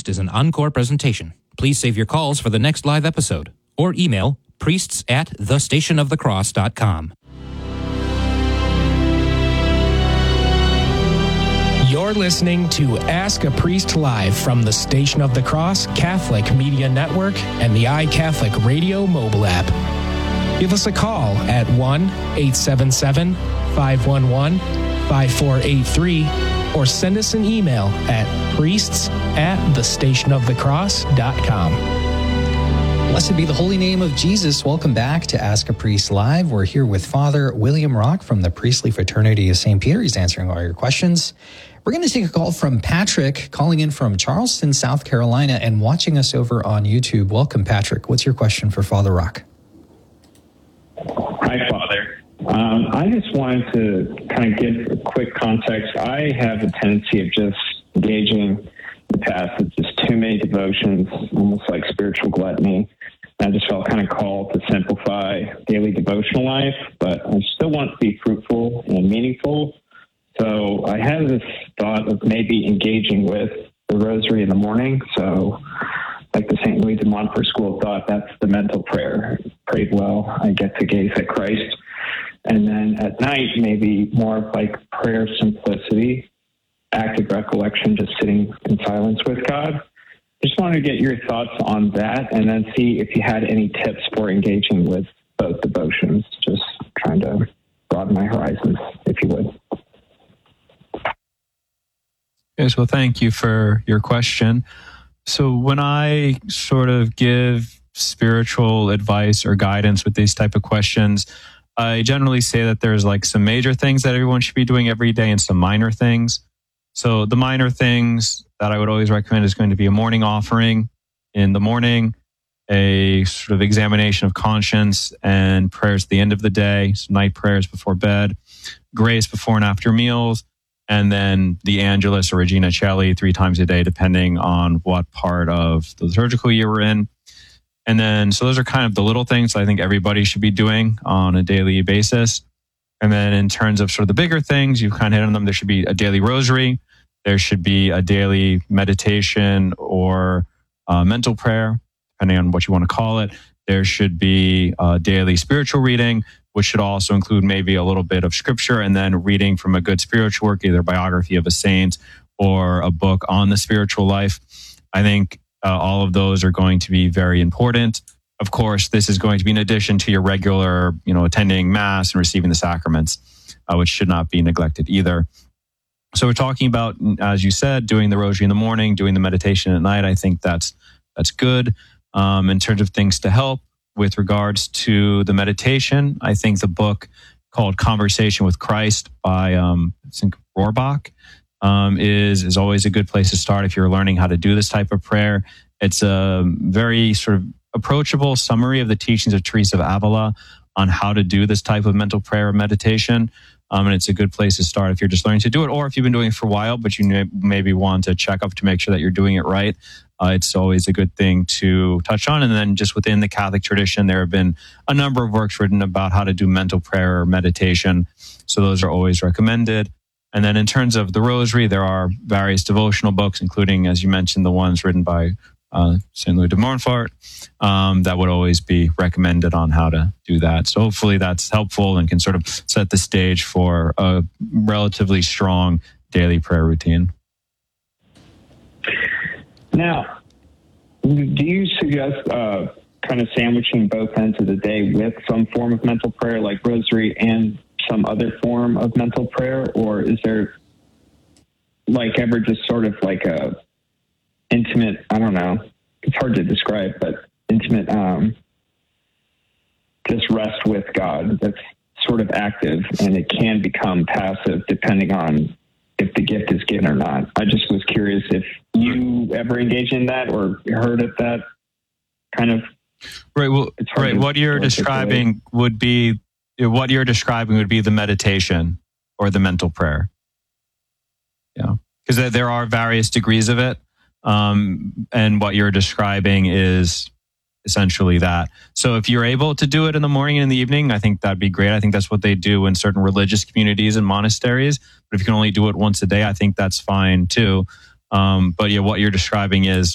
Priest is an encore presentation. Please save your calls for the next live episode or email priests@thestationofthecross.com. You're listening to Ask a Priest Live from the Station of the Cross Catholic Media Network and the iCatholic Radio mobile app. Give us a call at 1-877-511-5483 or send us an email at priests@thestationofthecross.com. Blessed be the holy name of Jesus. Welcome back to Ask a Priest Live. We're here with Father William Rock from the Priestly Fraternity of St. Peter. He's answering all your questions. We're going to take a call from Patrick, calling in from Charleston, South Carolina, and watching us over on YouTube. Welcome, Patrick. What's your question for Father Rock? Hi, Father. I just wanted to kind of give a quick context. I have a tendency of just engaging the past with just too many devotions, almost like spiritual gluttony. I just felt kind of called to simplify daily devotional life, but I still want to be fruitful and meaningful. So I had this thought of maybe engaging with the rosary in the morning. So like the St. Louis de Montfort School of Thought, that's the mental prayer. Prayed well, I get to gaze at Christ. And then at night, maybe more of like prayer simplicity, active recollection, just sitting in silence with God. Just wanted to get your thoughts on that and then see if you had any tips for engaging with both devotions. Just trying to broaden my horizons, if you would. Yes, well, thank you for your question. So when I sort of give spiritual advice or guidance with these type of questions, I generally say that there's like some major things that everyone should be doing every day and some minor things. So the minor things that I would always recommend is going to be a morning offering in the morning, a sort of examination of conscience and prayers at the end of the day, some night prayers before bed, grace before and after meals, and then the Angelus or Regina Coeli 3 times a day, depending on what part of the liturgical year we're in. And then, so those are kind of the little things I think everybody should be doing on a daily basis. And then in terms of sort of the bigger things, you've kind of hit on them. There should be a daily rosary. There should be a daily meditation or mental prayer, depending on what you want to call it. There should be a daily spiritual reading, which should also include maybe a little bit of scripture and then reading from a good spiritual work, either a biography of a saint or a book on the spiritual life. I think all of those are going to be very important. Of course, this is going to be in addition to your regular, attending Mass and receiving the sacraments, which should not be neglected either. So we're talking about, as you said, doing the rosary in the morning, doing the meditation at night. I think that's good. In terms of things to help with regards to the meditation, I think the book called Conversation with Christ by St. Rohrbach is always a good place to start if you're learning how to do this type of prayer. It's a very sort of approachable summary of the teachings of Teresa of Avila on how to do this type of mental prayer or meditation. And it's a good place to start if you're just learning to do it, or if you've been doing it for a while, but you maybe want to check up to make sure that you're doing it right. It's always a good thing to touch on. And then just within the Catholic tradition, there have been a number of works written about how to do mental prayer or meditation. So those are always recommended. And then in terms of the rosary, there are various devotional books, including, as you mentioned, the ones written by St. Louis de Montfort, that would always be recommended on how to do that. So hopefully that's helpful and can sort of set the stage for a relatively strong daily prayer routine. Now, do you suggest kind of sandwiching both ends of the day with some form of mental prayer, like rosary and some other form of mental prayer? Or is there like ever just sort of like a intimate, I don't know, it's hard to describe, but intimate just rest with God that's sort of active, and it can become passive depending on if the gift is given or not? I just was curious if you ever engaged in that or heard of that kind of. Right. Well, right. What you're describing would be the meditation or the mental prayer. Yeah, because there are various degrees of it. And what you're describing is essentially that. So if you're able to do it in the morning and in the evening, I think that'd be great. I think that's what they do in certain religious communities and monasteries. But if you can only do it once a day, I think that's fine too. But yeah, what you're describing is